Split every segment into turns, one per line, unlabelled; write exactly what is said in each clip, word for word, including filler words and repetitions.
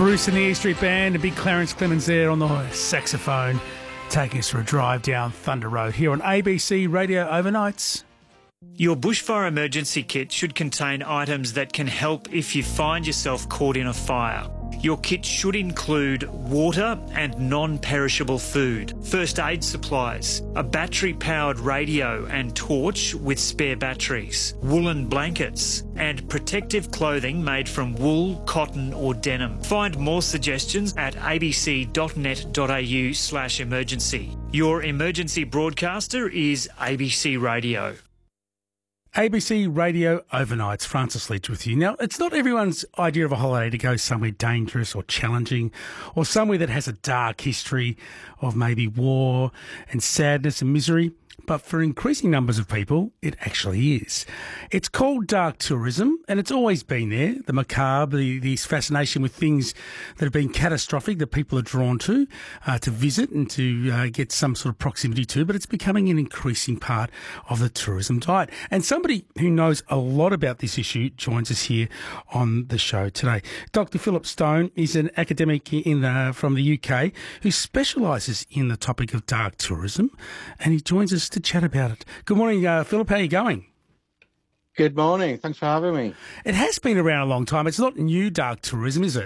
Bruce and the E Street Band and big Clarence Clemens there on the saxophone, taking us for a drive down Thunder Road here on A B C Radio Overnights.
Your bushfire emergency kit should contain items that can help if you find yourself caught in a fire. Your kit should include water and non-perishable food, first aid supplies, a battery-powered radio and torch with spare batteries, woolen blankets, and protective clothing made from wool, cotton or denim. Find more suggestions at abc.net.au slash emergency. Your emergency broadcaster is A B C Radio.
A B C Radio Overnights, Francis Leach with you. Now, it's not everyone's idea of a holiday to go somewhere dangerous or challenging or somewhere that has a dark history of maybe war and sadness and misery. But for increasing numbers of people, it actually is. It's called dark tourism, and it's always been there, the macabre, the, this fascination with things that have been catastrophic that people are drawn to, uh, to visit and to uh, get some sort of proximity to, but it's becoming an increasing part of the tourism diet. And somebody who knows a lot about this issue joins us here on the show today. Doctor Philip Stone is an academic in the, from the U K who specialises in the topic of dark tourism, and he joins us to chat about it. Good morning, uh, Philip. How are you going?
Good morning. Thanks for having me.
It has been around a long time. It's not new dark tourism, is it?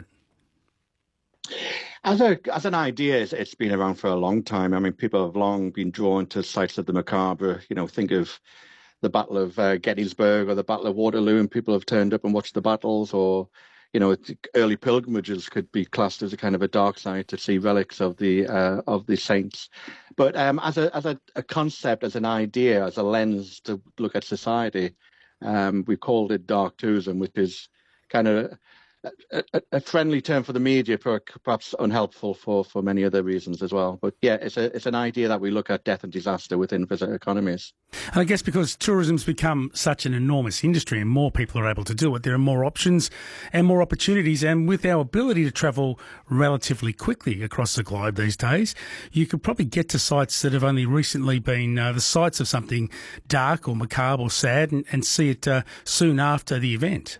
As a as an idea, it's, it's been around for a long time. I mean, people have long been drawn to sites of the macabre. You know, think of the Battle of uh, Gettysburg or the Battle of Waterloo, and people have turned up and watched the battles. Or, you know, early pilgrimages could be classed as a kind of a dark site to see relics of the uh, of the saints. But um, as a as a, a concept, as an idea, as a lens to look at society, um, we called it dark tourism, which is kind of a, a, a friendly term for the media, perhaps unhelpful for, for many other reasons as well. But yeah, it's a it's an idea that we look at death and disaster within visitor economies.
And I guess because tourism's become such an enormous industry and more people are able to do it, there are more options and more opportunities. And with our ability to travel relatively quickly across the globe these days, you could probably get to sites that have only recently been uh, the sites of something dark or macabre or sad and, and see it uh, soon after the event.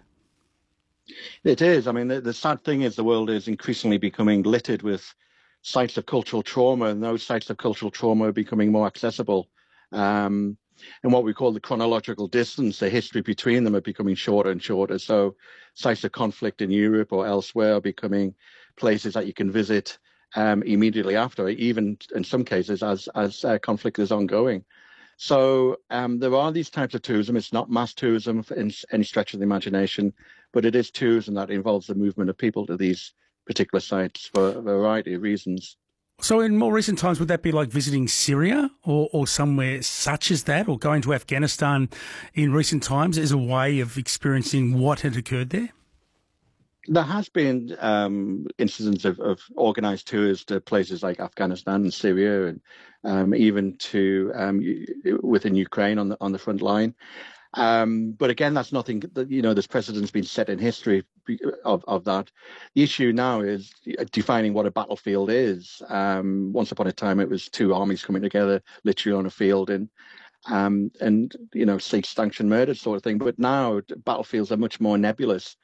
It is. I mean, the, the sad thing is the world is increasingly becoming littered with sites of cultural trauma, and those sites of cultural trauma are becoming more accessible. Um, and what we call the chronological distance, the history between them are becoming shorter and shorter. So sites of conflict in Europe or elsewhere are becoming places that you can visit um, immediately after, even in some cases as, as uh, conflict is ongoing. So um, there are these types of tourism. It's not mass tourism in any stretch of the imagination, but it is tourism that involves the movement of people to these particular sites for a variety of reasons.
So in more recent times, would that be like visiting Syria or, or somewhere such as that, or going to Afghanistan in recent times as a way of experiencing what had occurred there?
There has been um, incidents of, of organised tours to places like Afghanistan and Syria, and um, even to um, within Ukraine on the on the front line. Um, but again, that's nothing that, you know, there's precedent's been set in history of, of that. The issue now is defining what a battlefield is. Um, once upon a time, it was two armies coming together literally on a field and, um, and you know, state-sanctioned murder sort of thing. But now battlefields are much more nebulous.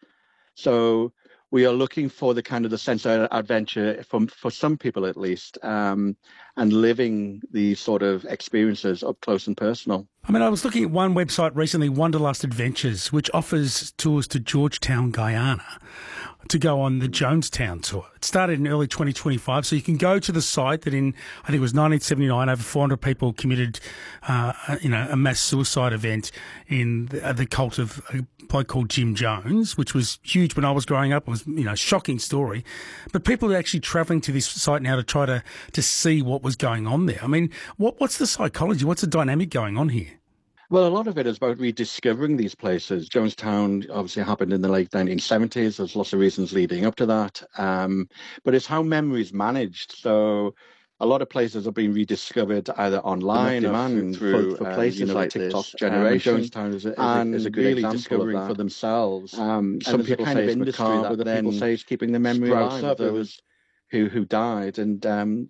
So we are looking for the kind of the sense of adventure for, for some people at least, um, and living these sort of experiences up close and personal.
I mean, I was looking at one website recently, Wanderlust Adventures, which offers tours to Georgetown, Guyana, to go on the Jonestown tour. It started in early twenty twenty-five, so you can go to the site that in, I think it was nineteen seventy-nine, over four hundred people committed, uh, you know, a mass suicide event in the, the cult of a bloke called Jim Jones, which was huge when I was growing up. It was, you know, a shocking story. But people are actually travelling to this site now to try to, to see what was going on there. I mean, what what's the psychology? What's the dynamic going on here?
Well, a lot of it is about rediscovering these places. Jonestown obviously happened in the late nineteen seventies. There's lots of reasons leading up to that. Um, but it's how memory is managed. So a lot of places have been rediscovered either online or through, for, for places um, you know, like TikTok this. generation. Um, Jonestown is a, is a, is a good really discovering of for themselves. Um, some people kind say of it's industry that other people say is keeping the memory alive of those who, who died. And um,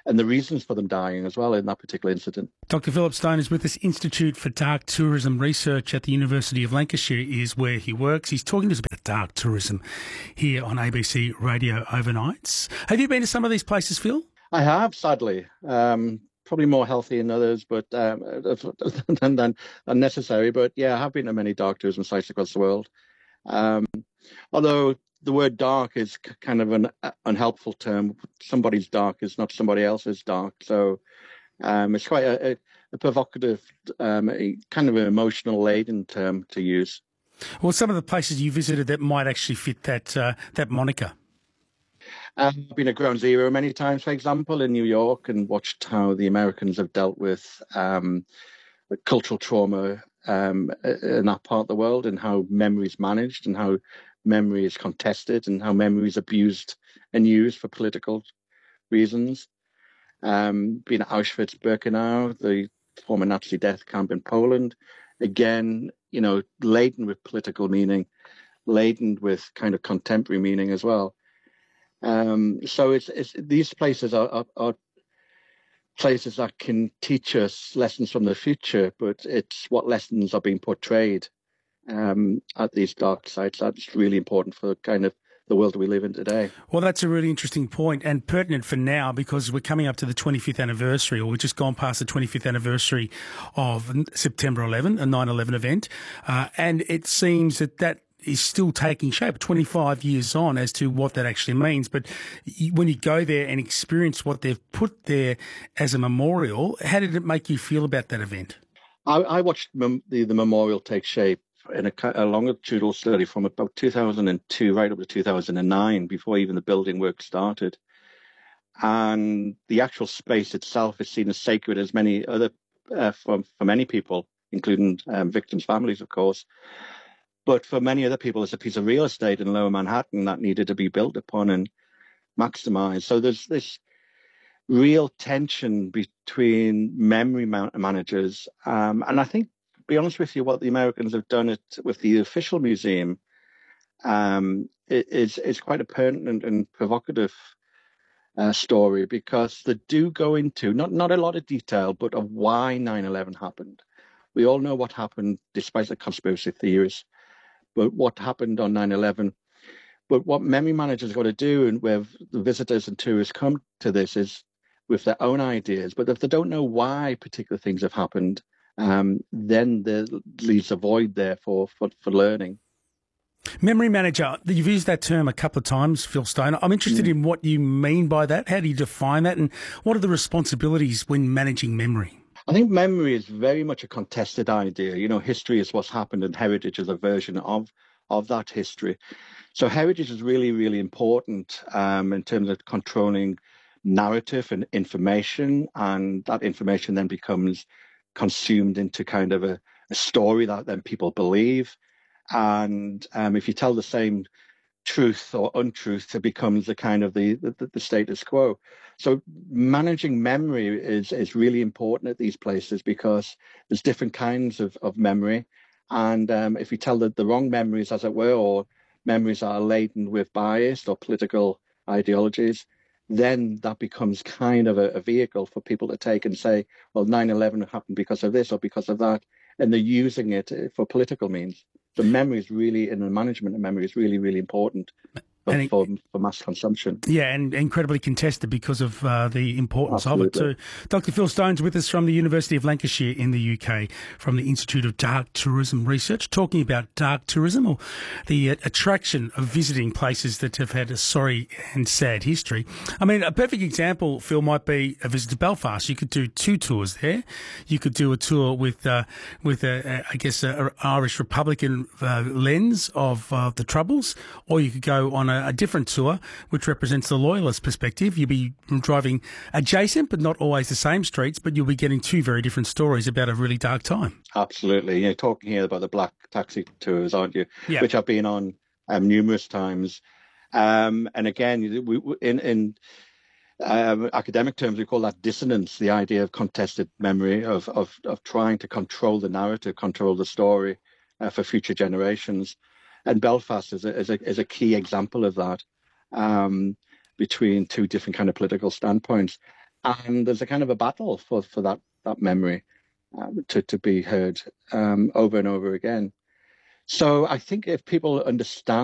and the reasons for them dying as well in that particular incident.
Doctor Philip Stone is with this Institute for Dark Tourism Research at the University of Lancashire is where he works. He's talking to us about dark tourism here on A B C Radio Overnights. Have you been to some of these places, Phil?
I have, sadly. Um, probably more healthy than others, but um, than, than, than necessary. But yeah, I have been to many dark tourism sites across the world. Um, although the word dark is c- kind of an uh, unhelpful term. Somebody's dark is not somebody else's dark. So um, it's quite a, a, a provocative, um, a kind of an emotional laden term to use.
Well, some of the places you visited that might actually fit that uh, that moniker.
Um, I've been at Ground Zero many times, for example, in New York, and watched how the Americans have dealt with um, cultural trauma um, in that part of the world, and how memory is managed, and how memory is contested, and how memory is abused and used for political reasons. Um, been at Auschwitz-Birkenau, the former Nazi death camp in Poland, again, you know, laden with political meaning, laden with kind of contemporary meaning as well. Um, so it's, it's these places are, are, are places that can teach us lessons from the future, but it's what lessons are being portrayed um, at these dark sites that's really important for kind of the world we live in today.
Well, that's a really interesting point and pertinent for now, because we're coming up to the twenty-fifth anniversary, or we've just gone past the twenty-fifth anniversary of September eleventh, a nine eleven event, uh, and it seems that that is still taking shape twenty-five years on as to what that actually means. But when you go there and experience what they've put there as a memorial, how did it make you feel about that event?
I, I watched mem- the, the memorial take shape in a, a longitudinal study from about two thousand two right up to two thousand nine, before even the building work started. And the actual space itself is seen as sacred as many other, uh, for, for many people, including um, victims' families, of course. But for many other people, it's a piece of real estate in Lower Manhattan that needed to be built upon and maximized. So there's this real tension between memory man- managers. Um, and I think, to be honest with you, what the Americans have done it with the official museum um, is, is quite a pertinent and provocative uh, story, because they do go into, not, not a lot of detail, but of why nine eleven happened. We all know what happened, despite the conspiracy theories. But what happened on nine eleven. But what memory managers got to do, and where the visitors and tourists come to this, is with their own ideas. But if they don't know why particular things have happened, um, then there leaves a void there for, for, for learning.
Memory manager, you've used that term a couple of times, Phil Stone. I'm interested mm. in what you mean by that. How do you define that? And what are the responsibilities when managing memory?
I think memory is very much a contested idea. You know, history is what's happened, and heritage is a version of, of that history. So heritage is really, really important um, in terms of controlling narrative and information, and that information then becomes consumed into kind of a, a story that then people believe. And um, if you tell the same truth or untruth, it becomes the kind of the, the, the status quo. So managing memory is, is really important at these places, because there's different kinds of, of memory. And um, if you tell the, the wrong memories, as it were, or memories that are laden with bias or political ideologies, then that becomes kind of a, a vehicle for people to take and say, well, nine eleven happened because of this or because of that. And they're using it for political means. So memory is really, in the management of memory, is really, really important for, it, for, for mass consumption.
Yeah, and incredibly contested because of uh, the importance Absolutely. of it too. Doctor Phil Stone's with us from the University of Lancashire in the U K, from the Institute of Dark Tourism Research, talking about dark tourism, or the uh, attraction of visiting places that have had a sorry and sad history. I mean, a perfect example, Phil, might be a visit to Belfast. You could do two tours there. You could do a tour with, uh, with a, a, I guess, an Irish Republican uh, lens of uh, the Troubles, or you could go on a a different tour, which represents the loyalist perspective. You'll be driving adjacent, but not always the same streets, but you'll be getting two very different stories about a really dark time.
Absolutely. You're talking here about the black taxi tours, aren't you?
Yeah.
Which I've been on um, numerous times. Um, and again, we, in, in um, academic terms, we call that dissonance, the idea of contested memory, of, of, of trying to control the narrative, control the story uh, for future generations. And Belfast is a, is a, is a key example of that, um, between two different kind of political standpoints. and there's a kind of a battle for for that that memory um, to to be heard um, over and over again. So I think if people understand